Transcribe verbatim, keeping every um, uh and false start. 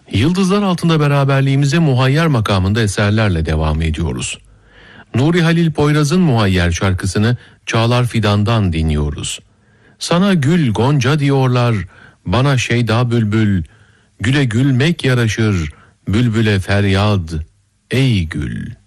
Yıldızlar altında beraberliğimize muhayyer makamında eserlerle devam ediyoruz. Nuri Halil Poyraz'ın Muhayyer şarkısını Çağlar Fidan'dan dinliyoruz. Sana gül gonca diyorlar, bana şeyda bülbül, güle gülmek yaraşır, bülbüle feryad, ey gül.